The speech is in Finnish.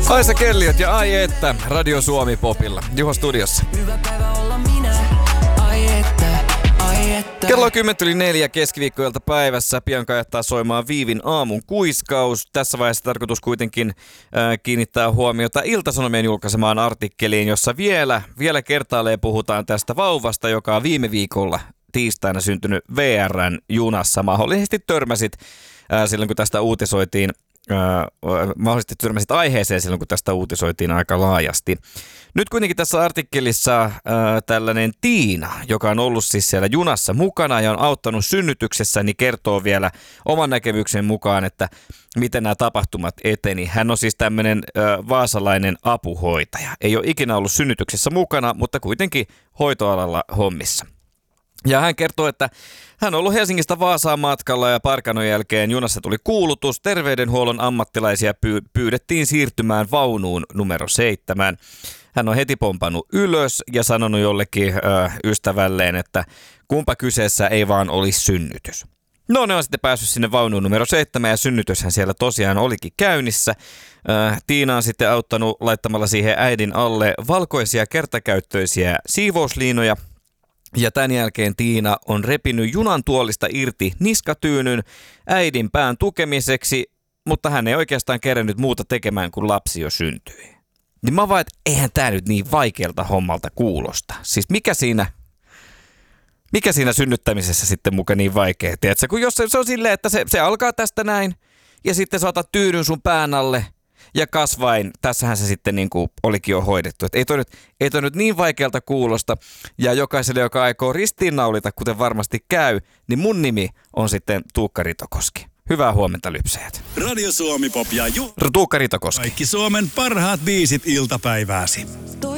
Kaisa Kelliot ja ai että Radio Suomi Popilla. Juho studiossa. Hyvä päivä olla minä. Ai että. Kello on 10:04 keskiviikkoilta päivässä. Pian kajattaa soimaan Viivin aamun kuiskaus. Tässä vaiheessa tarkoitus kuitenkin kiinnittää huomiota Ilta-Sanomien julkaisemaan artikkeliin, jossa vielä kertaalleen puhutaan tästä vauvasta, joka on viime viikolla tiistaina syntynyt VR:n junassa. Mahdollisesti törmäsit silloin, kun tästä uutisoitiin. Mahdollisesti törmäsit aiheeseen silloin, kun tästä uutisoitiin aika laajasti. Nyt kuitenkin tässä artikkelissa tällainen Tiina, joka on ollut siis siellä junassa mukana ja on auttanut synnytyksessä, niin kertoo vielä oman näkemyksen mukaan, että miten nämä tapahtumat eteni. Hän on siis tämmöinen vaasalainen apuhoitaja. Ei ole ikinä ollut synnytyksessä mukana, mutta kuitenkin hoitoalalla hommissa. Ja hän kertoo, että hän on ollut Helsingistä Vaasaan matkalla ja parkanon jälkeen junassa tuli kuulutus. Terveydenhuollon ammattilaisia pyydettiin siirtymään vaunuun numero 7. Hän on heti pompannut ylös ja sanonut jollekin ystävälleen, että kumpa kyseessä ei vaan olisi synnytys. No ne on sitten päässyt sinne vaunuun numero 7 ja synnytyshän siellä tosiaan olikin käynnissä. Tiina on sitten auttanut laittamalla siihen äidin alle valkoisia kertakäyttöisiä siivousliinoja. Ja tämän jälkeen Tiina on repinyt junan tuolista irti niskatyynyn äidin pään tukemiseksi, mutta hän ei oikeastaan kerennyt muuta tekemään, kun lapsi jo syntyi. Niin mä vaan, että eihän tää nyt niin vaikealta hommalta kuulosta. Siis mikä siinä synnyttämisessä sitten muka niin vaikea? Tiedätkö, kun jos se on silleen, että se alkaa tästä näin ja sitten sä otat tyynyn sun pään alle ja kasvain, tässähän se sitten niin kuin olikin jo hoidettu. Että ei toi nyt niin vaikealta kuulosta. Ja jokaiselle, joka aikoo ristiinnaulita, kuten varmasti käy, niin mun nimi on sitten Tuukka Ritokoski. Hyvää huomenta, lypsäjät. Radio Suomi Pop ja Tuukka Ritokoski. Kaikki Suomen parhaat biisit iltapäivääsi.